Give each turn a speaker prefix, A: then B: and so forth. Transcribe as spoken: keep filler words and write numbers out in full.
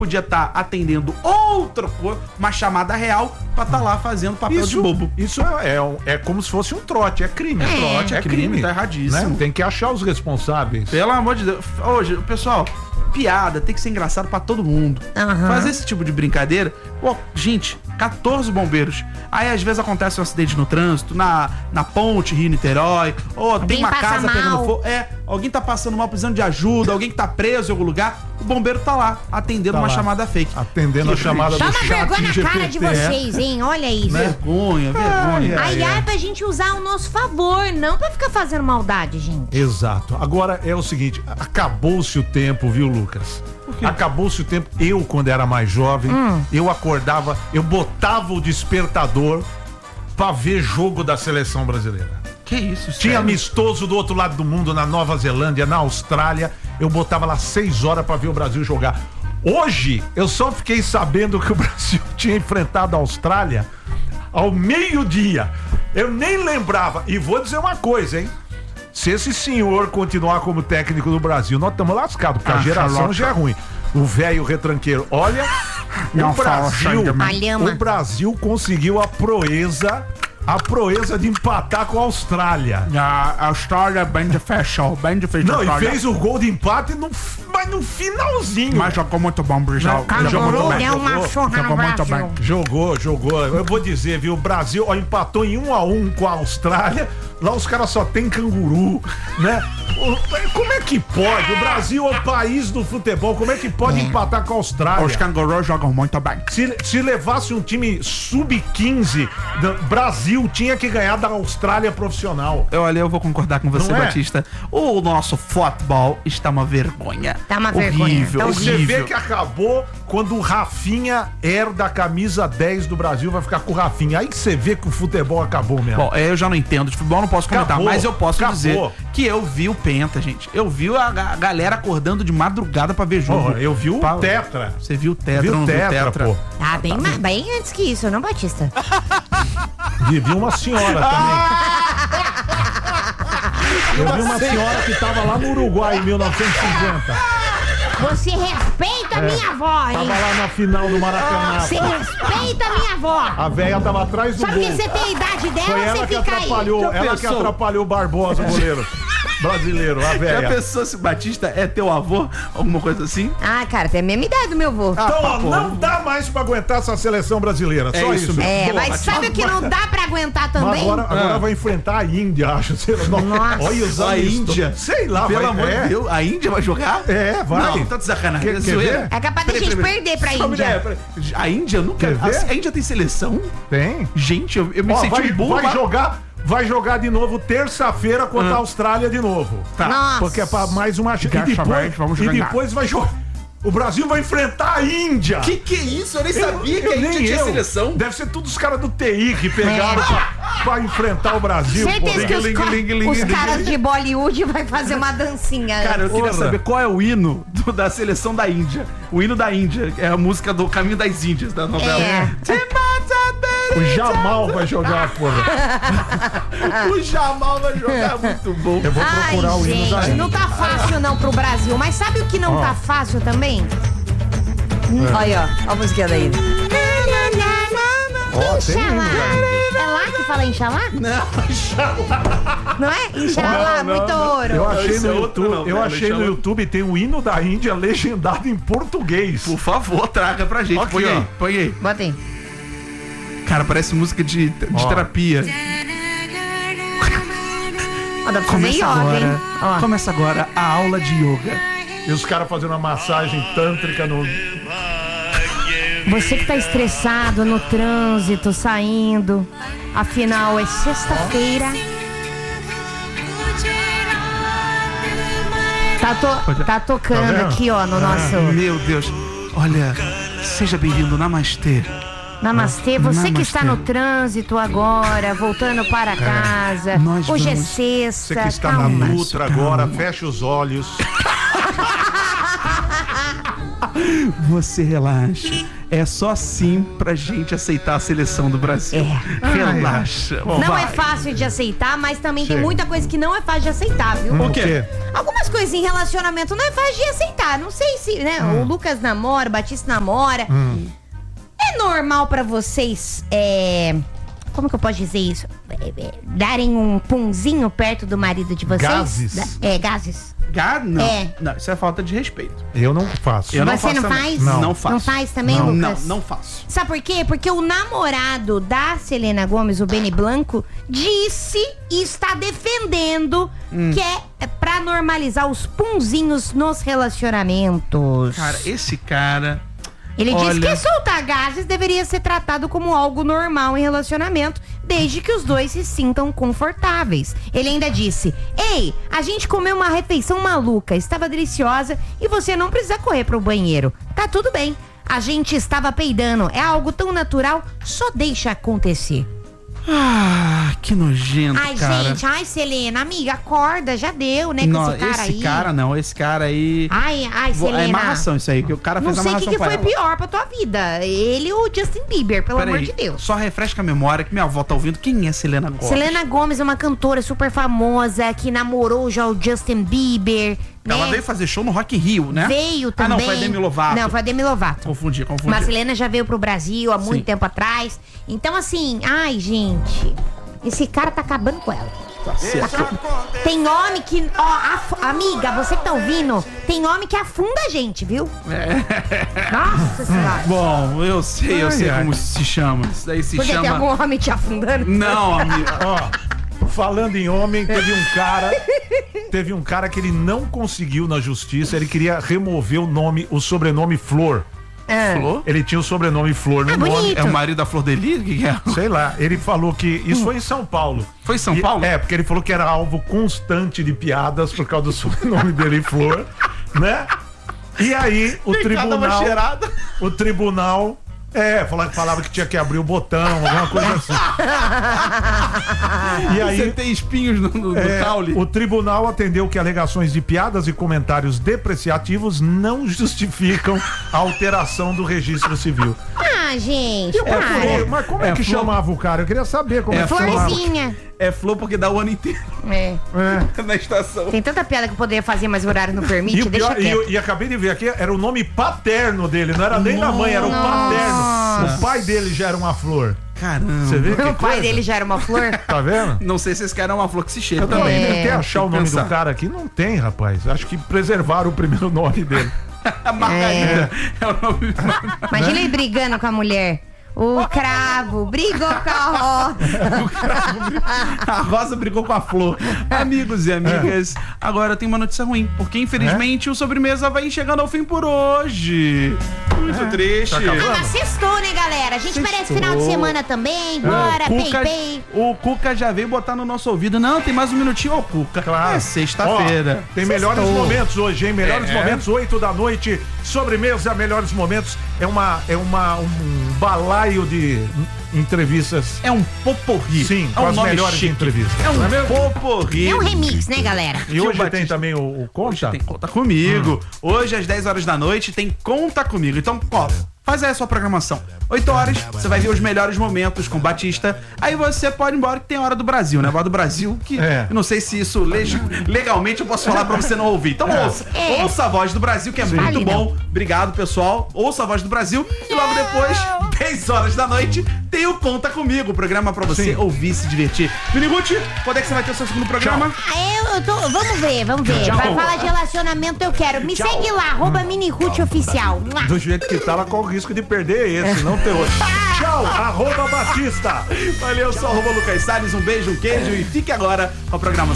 A: podia estar atendendo outra coisa, uma chamada real, pra estar lá fazendo papel
B: isso,
A: de bobo.
B: Isso é, é, é como se fosse um trote, é crime.
A: É, trote, é, é crime, crime, tá erradíssimo.
B: Né? Tem que achar os responsáveis.
A: Pelo amor de Deus. Hoje, pessoal, piada tem que ser engraçado pra todo mundo. Uhum. Fazer esse tipo de brincadeira, pô, gente, quatorze bombeiros. Aí às vezes acontece um acidente no trânsito, na, na ponte Rio-Niterói, ou tem uma casa mal. pegando fogo. É, alguém tá passando mal, precisando de ajuda, alguém que tá preso em algum lugar, o bombeiro tá lá, atendendo tá uma lá. chamada fake.
B: Atendendo que a chamada
C: Toma
B: do chat
C: vergonha na
B: G P T.
C: cara de vocês, hein? Olha isso.
A: Vergonha, vergonha.
C: Ai, ai, é pra gente usar ao nosso favor, não pra ficar fazendo maldade, gente.
B: Exato. Agora é o seguinte, acabou-se o tempo, viu, Lucas? Acabou-se o tempo. Eu, quando era mais jovem, hum. eu acordava, eu botava o despertador pra ver jogo da seleção brasileira.
A: Que isso?
B: Tinha
A: sério?
B: amistoso do outro lado do mundo, na Nova Zelândia, na Austrália. Eu botava lá seis horas pra ver o Brasil jogar. Hoje, eu só fiquei sabendo que o Brasil tinha enfrentado a Austrália ao meio-dia. Eu nem lembrava. E vou dizer uma coisa, hein? Se esse senhor continuar como técnico do Brasil, nós estamos lascados, porque ah, a geração já é ruim. O velho retranqueiro. Olha,
A: Não
B: o Brasil,
C: fala,
B: o Brasil conseguiu a proeza, a proeza de empatar com a Austrália.
A: A Austrália bem de fechou, bem de fechou.
B: Não, e fez o gol de empate, no, mas no finalzinho.
A: Mas jogou muito bom, Brijal.
C: Jogou muito bem. Uma jogou muito bem.
B: Jogou, jogou. Eu vou dizer, viu, o Brasil ó, empatou em um a um com a Austrália. Lá os caras só tem canguru, né? Como é que pode? O Brasil é o país do futebol. Como é que pode é. empatar com a Austrália?
A: Os cangurus jogam muito bem.
B: Se, se levasse um time sub quinze, Brasil tinha que ganhar da Austrália profissional.
A: Eu, olha, eu vou concordar com você,
B: Não é?
A: Batista. O nosso futebol está uma vergonha.
C: Tá uma
A: horrível,
C: vergonha.
B: Então
A: horrível.
B: você vê que acabou quando o Rafinha herda a camisa dez do Brasil, vai ficar com o Rafinha. Aí que você vê que o futebol acabou mesmo.
A: Bom, eu já não entendo de futebol, não posso comentar,
B: Acabou,
A: mas eu posso
B: acabou.
A: dizer que eu vi o Penta, gente. Eu vi a, a galera acordando de madrugada pra ver jogo.
B: Oh, eu vi o
A: pra...
B: Tetra.
A: Você viu o Tetra,
B: viu
A: não
B: tetra,
A: viu o Tetra?
B: Pô.
C: Ah, bem, tá bem antes que isso, não, Batista?
B: E vi uma senhora também. Eu vi uma senhora que tava lá no Uruguai em mil novecentos e cinquenta.
C: Você respeita a minha avó, hein?
B: Tava lá na final do Maracanã.
C: Você respeita a minha avó.
B: A véia tava atrás do
C: Só
B: gol.
C: porque você tem a idade dela,
B: Foi
C: você
B: ela que
C: fica
B: atrapalhou,
C: aí.
B: ela que atrapalhou o Barbosa, o goleiro brasileiro, a véia.
A: Já pensou se Batista é teu avô? Alguma coisa assim?
C: Ah, cara, tem a mesma idade do meu avô.
B: Então, ó, não dá mais pra aguentar essa seleção brasileira,
A: É
B: só
A: isso
B: isso.
A: mesmo.
C: É,
A: Boa,
C: mas
A: Batista.
C: sabe o que não dá pra aguentar
B: Mas
C: também?
B: agora, agora
A: Ah.
B: vai enfrentar a Índia, acho. Sei lá.
C: Nossa.
B: Olha os
A: A Índia.
B: Sei lá,
A: Pelo
B: vai,
A: amor
B: é.
A: de Deus, a Índia vai jogar?
B: É, vai.
A: Não, tá de sacanagem.
B: Quer-
A: É
B: quer
A: zoeira.
B: ver?
C: É capaz da
A: Peraí,
C: gente
A: peraí,
C: perder pra
A: Só me
C: Índia.
A: der, peraí. A Índia nunca.
B: Quer ver?
A: A, a Índia tem seleção?
B: Tem.
A: Gente, eu, eu me
B: Ó,
A: senti
B: vai,
A: um burro.
B: vai
A: lá.
B: jogar, vai jogar de novo terça-feira contra
A: Ah.
B: a Austrália de novo.
A: Tá.
C: Nossa.
B: Porque é pra mais uma chance. E
A: Dessa
B: depois,
A: vez vamos
B: e
A: ganhar.
B: depois vai jogar. O Brasil vai enfrentar a Índia.
A: Que que é isso? Eu nem
B: Eu-
A: sabia
B: eu
A: que a Índia
B: nem
A: tinha
B: eu.
A: seleção.
B: Deve ser todos os caras do T I que pegaram
C: É.
B: pra, pra enfrentar o Brasil.
C: Certeza
B: pô.
C: que os,
A: Ling,
C: ca-
A: ling, ling,
C: os
A: ling,
C: caras
A: ling.
C: de Bollywood vai fazer uma dancinha.
A: Cara, eu queria
B: Porra.
A: saber qual é o hino do- da seleção da Índia. O hino da Índia. É a música do Caminho das Índias, da novela.
C: É.
B: O Jamal vai jogar, porra.
A: O Jamal vai jogar muito bom.
B: Eu vou
C: Ai,
B: procurar o hino da
C: gente, não
B: Índia.
C: tá fácil não pro Brasil. Mas sabe o que não
B: Ó.
C: tá fácil também? Hum, Olha, ó, ó a musiquinha daí.
B: Ó, tem
C: Inxalá.
B: hino da
C: É lá que fala Inxalá?
A: Não,
C: Não é? Inxalá,
A: Não, não,
C: muito
A: não.
C: ouro.
B: Eu achei
A: Esse
B: no
A: é outro
B: YouTube,
A: não,
B: eu
A: velho,
B: achei
A: esse é
B: no
A: outro.
B: YouTube tem o hino da Índia legendado em português.
A: por favor, traga pra gente.
B: Aqui,
A: põe aí,
B: ó.
A: põe aí.
C: Bota aí.
A: Cara, parece música de, de
B: Ó.
A: terapia.
C: Ó, dá pra fazer
A: Começa
C: yoga,
A: agora,
C: hein? Ó.
A: começa agora a aula de yoga.
B: E os caras fazendo uma massagem tântrica no.
C: Você que tá estressado no trânsito, saindo. Afinal, é sexta-feira. Tá, to- tá tocando
B: Tá vendo?
C: aqui, ó, no nosso
A: Meu Deus. Olha, seja bem-vindo, Namastê.
C: Namastê. Você que
A: Namastê.
C: está no trânsito agora, voltando para casa.
A: Nós
C: Hoje é
A: vamos-
C: sexta.
B: Você que está
C: calma.
B: na Dutra agora,
A: calma.
B: fecha os olhos.
A: Você relaxa. é só assim pra gente aceitar a seleção do Brasil.
C: É.
A: Relaxa.
C: Não vai. É fácil de aceitar, mas também Chega. Tem muita coisa que não é fácil de aceitar, viu?
B: Hum, o quê?
C: Algumas coisas em relacionamento não é fácil de aceitar. Não sei se, né? Hum. O Lucas namora, o Batista namora. Hum. É normal pra vocês, é... como que eu posso dizer isso? É, é, darem um punzinho perto do marido de vocês?
B: Gases?
C: Da, é, gases.
A: Gases? Não.
C: É.
A: Não, isso é falta de respeito.
B: Eu não faço.
A: Eu não
C: Você
A: faço
C: não
A: também.
C: faz?
A: Não. Não faço.
C: Não faz também,
A: não,
C: Lucas?
A: Não, não faço.
C: Sabe por quê? Porque o namorado da Selena Gomez, o Benny Blanco, disse e está defendendo hum. que é pra normalizar os punzinhos nos relacionamentos.
A: Cara, esse cara...
C: Ele
A: Olha...
C: disse que soltar gases deveria ser tratado como algo normal em relacionamento, desde que os dois se sintam confortáveis. Ele ainda disse: ei, a gente comeu uma refeição maluca, estava deliciosa e você não precisa correr pro banheiro. Tá tudo bem. A gente estava peidando, é algo tão natural, só deixa acontecer.
A: Ah, que nojento,
C: ai,
A: cara.
C: Ai, gente, ai, Selena, amiga, acorda, já deu, né, com
A: não,
C: esse cara
A: esse
C: aí.
A: Esse cara não, esse cara aí...
C: Ai, ai, Selena.
A: É amarração isso aí, que o cara fez amarração.
C: Não sei o que, que foi pior pra tua vida, ele ou o Justin Bieber, pelo
A: Pera
C: amor
A: aí,
C: de Deus.
A: Só refresca a memória que minha avó tá ouvindo. Quem é Selena Gomez?
C: Selena Gomez é uma cantora super famosa que namorou já o Justin Bieber.
A: Ela
C: né?
A: veio fazer show no Rock in Rio, né?
C: Veio também.
A: Ah, não, foi a Demi Lovato.
C: Não, foi a Demi Lovato.
A: Confundi, confundi.
C: Mas a Selena já veio pro Brasil há muito Sim. tempo atrás. Então, assim, ai, gente, esse cara tá acabando com ela.
A: Tá certo.
C: Tem homem que, ó, af... amiga, você que tá ouvindo, tem homem que afunda a gente, viu? É. Nossa senhora.
A: Bom, eu sei, eu
B: ai,
A: sei
B: ai.
A: como se chama. Isso daí se
C: Porque
A: chama...
C: tem algum homem te afundando?
A: Não, amiga.
B: Ó, falando em homem, teve um cara... Teve um cara que ele não conseguiu na justiça, ele queria remover o nome, o sobrenome Flor.
C: É.
A: Flor?
B: Ele tinha o sobrenome Flor no
C: ah,
B: nome.
C: bonito.
A: É o marido da Flor Delis? O que, que é?
B: Sei lá, ele falou que... Isso foi em São Paulo.
A: Foi em São
B: e,
A: Paulo?
B: É, porque ele falou que era alvo constante de piadas por causa do sobrenome dele, Flor, né? E aí, o
A: Tem
B: tribunal... O tribunal... É, falava, falava que tinha que abrir o botão, alguma coisa assim.
A: E aí, você tem espinhos no, no,
B: é,
A: no caule?
B: O tribunal atendeu que alegações de piadas e comentários depreciativos não justificam a alteração do registro civil.
C: Ah, gente,
B: Eu procurei, mas como é,
A: é
B: que
A: flor...
B: chamava o cara? Eu queria saber como é,
A: é
B: que chamava.
C: Florzinha.
A: É Flor porque dá o ano inteiro.
C: É.
B: É.
A: Na estação.
C: Tem tanta piada que eu poderia fazer, mas o horário não permite,
B: E, o
C: deixa
B: pior, e,
C: quieto.
B: eu- e acabei de ver aqui, era o nome paterno dele, não era nem da mãe, era o paterno. O pai dele já era uma flor.
A: Caramba.
B: Você vê que
C: O pai
B: coisa?
C: dele já era uma flor?
B: Tá vendo?
A: Não sei se esse cara é uma flor que se cheira.
B: Eu também
C: É.
B: tentei achar o
A: Tem que
B: nome
A: pensar.
B: do cara aqui, não tem, rapaz. Acho que preservaram o primeiro nome dele.
A: A Margarida é. é o nome.
C: Imagina ele brigando com a mulher. O cravo brigou com a rosa.
A: O cravo brigou- A Rosa brigou com a Flor. Amigos e amigas, agora tem uma notícia ruim, porque infelizmente o Sobremesa vai chegando ao fim por hoje. Muito triste.
B: Tá acabando?
C: Mas sextou, né, galera? A gente merece final de semana também. Bora,
A: o,
C: pei,
A: Cuca,
C: pei.
A: o Cuca já veio botar no nosso ouvido. Não, tem mais um minutinho, ô Cuca.
B: Claro.
A: É sexta-feira.
B: Ó, tem melhores
C: Sextou.
B: momentos hoje, hein? Melhores
A: É.
B: momentos, oito da noite. Sobremesa, melhores momentos. É uma, é uma, um balaio de entrevistas.
A: É um poporri.
B: Sim,
A: é
B: com
A: um
B: as
A: nome
B: melhores
A: chique.
B: entrevistas.
A: É um
B: Não é mesmo?
A: poporri.
C: É um remix, né, galera?
B: E hoje
A: Batista-
B: tem também o, o Conta?
A: Tem Conta Comigo. Hoje, às dez horas da noite, tem Conta Comigo. Então, ó, faz aí a sua programação. oito horas, você vai ver os melhores momentos com Batista. Aí você pode ir embora que tem a Hora do Brasil, né? A Hora do Brasil, que
B: É.
A: eu não sei se isso leg- legalmente eu posso falar pra você não ouvir. Então ouça.
C: É.
A: Ouça a Voz do Brasil, que é muito
C: Vale,
A: bom. Obrigado, pessoal. Ouça a Voz do Brasil. E logo depois, dez horas da noite, tem o Conta Comigo. O programa pra você
B: Sim.
A: ouvir e se divertir. Miniguti, quando é que você vai ter o seu segundo programa?
C: Ah, Eu, eu tô. Vamos ver, vamos ver.
A: Tchau.
C: Vai falar de relacionamento, eu quero. Me segue lá, arroba Minirute Oficial. Mua.
B: Do jeito que tá, ela corre o risco de perder esse, não ter outro. Tchau, arroba Batista.
A: Valeu, sou arroba Lucas Salles. Um beijo, um queijo e fique agora com a programação.